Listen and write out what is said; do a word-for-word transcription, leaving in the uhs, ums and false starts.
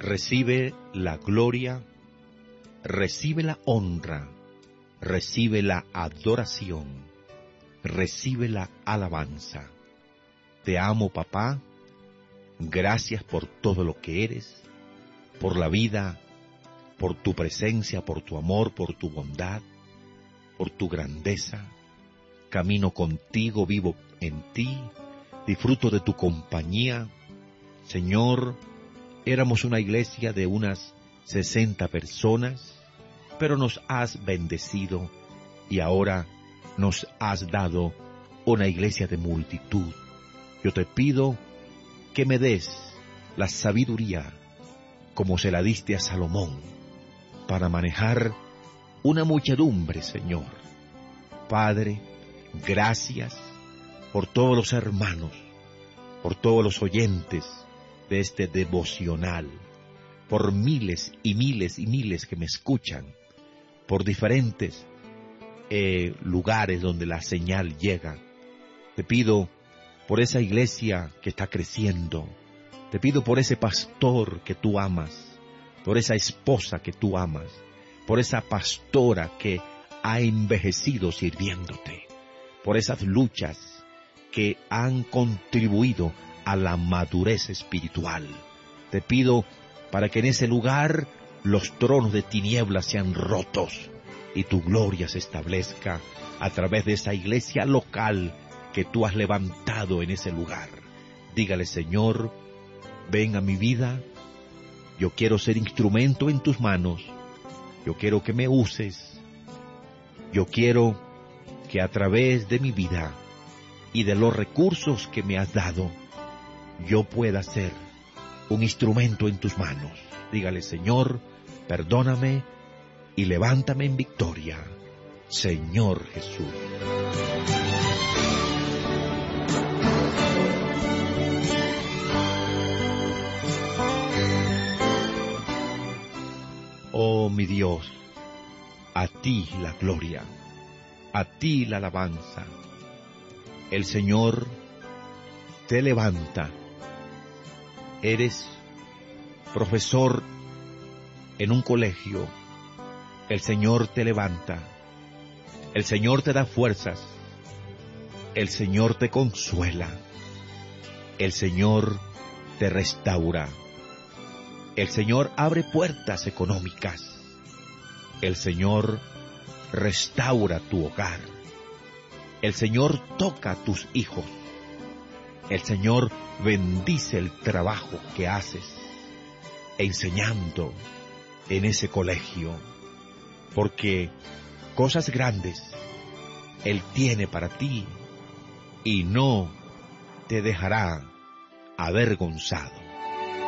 Recibe la gloria, recibe la honra, recibe la adoración, recibe la alabanza. Te amo, papá. Gracias por todo lo que eres, por la vida, por tu presencia, por tu amor, por tu bondad, por tu grandeza. Camino contigo, vivo en ti, disfruto de tu compañía. Señor, éramos una iglesia de unas sesenta personas, pero nos has bendecido y ahora nos has dado una iglesia de multitud. Yo te pido que me des la sabiduría, como se la diste a Salomón, para manejar una muchedumbre, Señor. Padre, gracias por todos los hermanos, por todos los oyentes de este devocional, por miles y miles y miles que me escuchan, por diferentes eh, lugares donde la señal llega. Te pido por esa iglesia que está creciendo, te pido por ese pastor que tú amas, por esa esposa que tú amas, por esa pastora que ha envejecido sirviéndote, por esas luchas que han contribuido a la madurez espiritual. Te pido para que en ese lugar los tronos de tinieblas sean rotos y tu gloria se establezca a través de esa iglesia local que tú has levantado en ese lugar. Dígale, Señor, ven a mi vida, yo quiero ser instrumento en tus manos, yo quiero que me uses, yo quiero que a través de mi vida y de los recursos que me has dado, yo pueda ser un instrumento en tus manos. Dígale, Señor, perdóname y levántame en victoria, Señor Jesús. Oh mi Dios, a ti la gloria, a ti la alabanza. El Señor te levanta. Eres profesor en un colegio. El Señor te levanta. El Señor te da fuerzas. El Señor te consuela. El Señor te restaura. El Señor abre puertas económicas. El Señor restaura tu hogar. El Señor toca a tus hijos. El Señor bendice el trabajo que haces enseñando en ese colegio, porque cosas grandes Él tiene para ti y no te dejará avergonzado.